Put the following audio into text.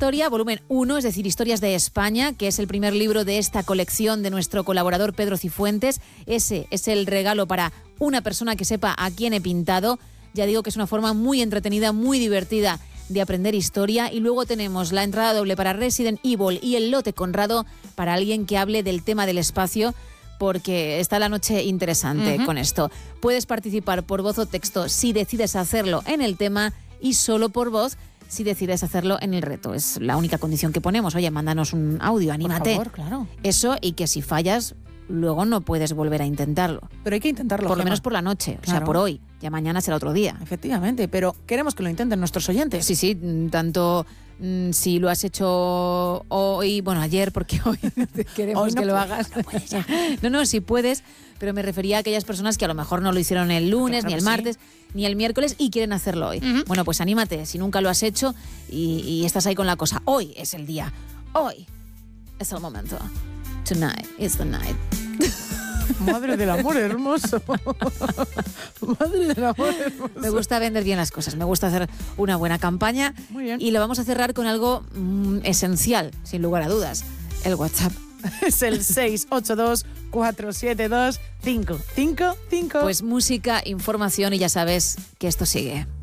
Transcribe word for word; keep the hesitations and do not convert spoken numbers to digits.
Historia, volumen uno, es decir, Historias de España, que es el primer libro de esta colección de nuestro colaborador Pedro Cifuentes. Ese es el regalo para una persona que sepa a quién he pintado. Ya digo que es una forma muy entretenida, muy divertida de aprender historia. Y luego tenemos la entrada doble para Resident Evil y el lote Conrado para alguien que hable del tema del espacio, porque está la noche interesante uh-huh. con esto. Puedes participar por voz o texto si decides hacerlo en el tema y solo por voz si decides hacerlo en el reto. Es la única condición que ponemos. Oye, mándanos un audio, anímate. Por favor, claro. Eso, y que si fallas, luego no puedes volver a intentarlo. Pero hay que intentarlo. Por lo Gemma. menos por la noche, Claro. o sea, por hoy. Ya mañana será otro día. Efectivamente, pero queremos que lo intenten nuestros oyentes. Sí, sí, tanto mm, si lo has hecho hoy, bueno, ayer, porque hoy queremos Hoy no que lo puedes, hagas. no puedes ya. No, no, si puedes, pero me refería a aquellas personas que a lo mejor no lo hicieron el lunes, Claro ni el que martes, sí. ni el miércoles y quieren hacerlo hoy. Uh-huh. Bueno, pues anímate, si nunca lo has hecho y, y estás ahí con la cosa. Hoy es el día. Hoy es el momento. Tonight is the night. Madre del amor hermoso. Madre del amor hermoso. Me gusta vender bien las cosas, me gusta hacer una buena campaña. Muy bien. Y lo vamos a cerrar con algo mm, esencial, sin lugar a dudas, el WhatsApp. Es el seis ocho dos, cuatro siete dos, cinco cinco cinco. Pues música, información y ya sabes que esto sigue.